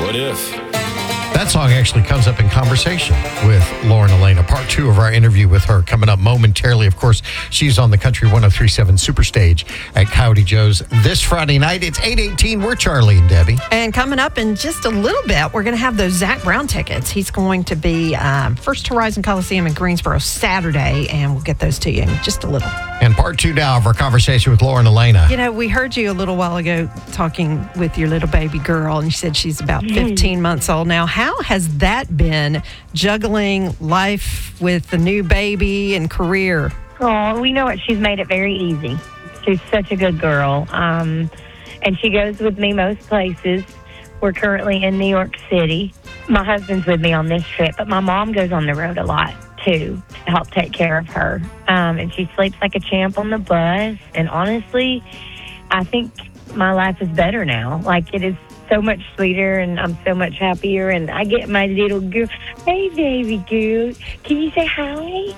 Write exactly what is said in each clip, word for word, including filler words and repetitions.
What if? That song actually comes up in conversation with Lauren Elena. Part two of our interview with her coming up momentarily. Of course, she's on the Country one oh three point seven Superstage at Coyote Joe's this Friday night. It's eight eighteen. We're Charlie and Debbie. And coming up in just a little bit, we're going to have those Zach Brown tickets. He's going to be um, First Horizon Coliseum in Greensboro Saturday, and we'll get those to you in just a little. And part two now of our conversation with Lauren Elena. You know, we heard you a little while ago talking with your little baby girl, and you said she's about fifteen months old now. How has that been, juggling life with the new baby and career? Oh, we know what. She's made it very easy. She's such a good girl. Um, and she goes with me most places. We're currently in New York City. My husband's with me on this trip, but my mom goes on the road a lot, too, to help take care of her. Um, and she sleeps like a champ on the bus. And honestly, I think my life is better now. Like, it is so much sweeter, and I'm so much happier. And I get my little girl, hey, baby girl, can you say hi?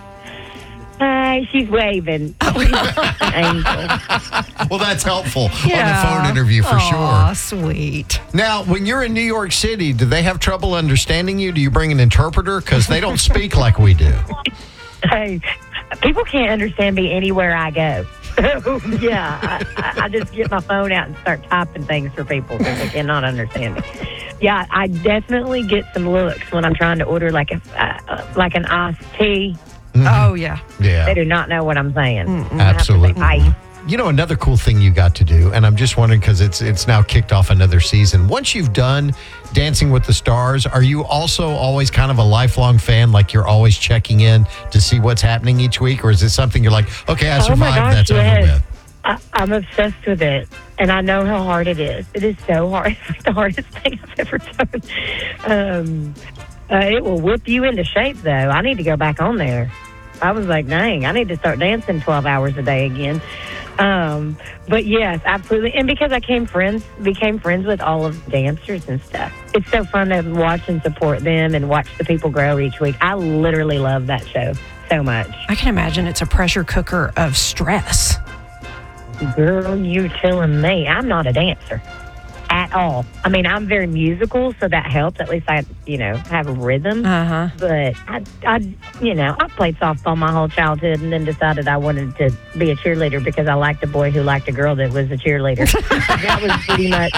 Hi, she's waving. Angel. Well, that's helpful Yeah. on the phone interview for Aw, sure. sweet. Now, when you're in New York City, do they have trouble understanding you? Do you bring an interpreter? Because they don't speak like we do. Hey, people can't understand me anywhere I go. yeah, I, I, I just get my phone out and start typing things for people because they cannot understand me. Yeah, I definitely get some looks when I'm trying to order like a uh, like an iced tea. Mm-hmm. Oh, yeah. Yeah. They do not know what I'm saying. Mm-mm. I have to say Absolutely. ice. You know, another cool thing you got to do, and I'm just wondering because it's it's now kicked off another season. Once you've done Dancing with the Stars, are you also always kind of a lifelong fan? Like you're always checking in to see what's happening each week? Or is it something you're like, okay, I Oh, my survived, gosh, that's yes. over with? I, I'm obsessed with it, and I know how hard it is. It is so hard. It's like the hardest thing I've ever done. Um, uh, it will whip you into shape, though. I need to go back on there. I was like, dang, I need to start dancing twelve hours a day again. Um, but yes, absolutely. And because I came friends, became friends with all of the dancers and stuff. It's so fun to watch and support them and watch the people grow each week. I literally love that show so much. I can imagine it's a pressure cooker of stress. Girl, you telling me. I'm not a dancer at all. I mean, I'm very musical, so that helps. At least I, you know, have a rhythm. Uh-huh. But I, I, you know, I played softball my whole childhood and then decided I wanted to be a cheerleader because I liked a boy who liked a girl that was a cheerleader. That was pretty much.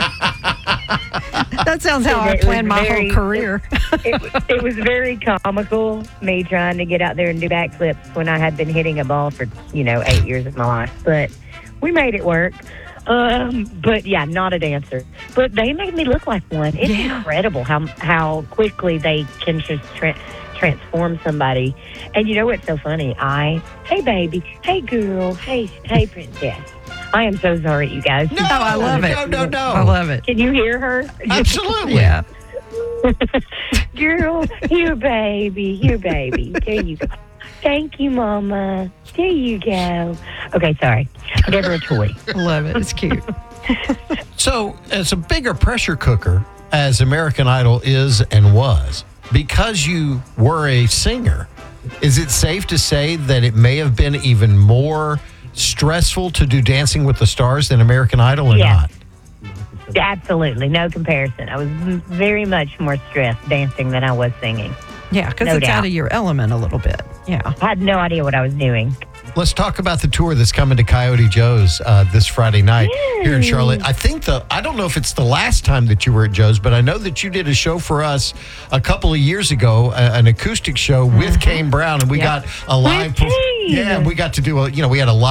That sounds how I It was planned my very- whole career. It, it was very comical, me trying to get out there and do backflips when I had been hitting a ball for, you know, eight years of my life. But we made it work. Um, but yeah, not a dancer. But they made me look like one. It's Yeah. incredible how how quickly they can just tra- transform somebody. And you know what's so funny? I, hey baby, hey girl, hey hey princess. I am so sorry, you guys. No, I love it. No, no, no. I love it. Can you hear her? Absolutely. Yeah. Girl, here, baby, here, baby. There you go. Thank you, Mama. There you go. Okay, sorry. I gave her a toy. I love it. It's cute. So, as a bigger pressure cooker, as American Idol is and was, because you were a singer, is it safe to say that it may have been even more stressful to do Dancing with the Stars than American Idol or Yeah. not? Absolutely, no comparison. I was m- very much more stressed dancing than I was singing. Yeah, because No it's doubt. out of your element a little bit. Yeah. I had no idea what I was doing. Let's talk about the tour that's coming to Coyote Joe's uh, this Friday night here in Yay. Charlotte. I think the, I don't know if it's the last time that you were at Joe's, but I know that you did a show for us a couple of years ago, a, an acoustic show with Kane Brown, and we Yep. got a live, With Kane. yeah, we got to do a, you know, we had a live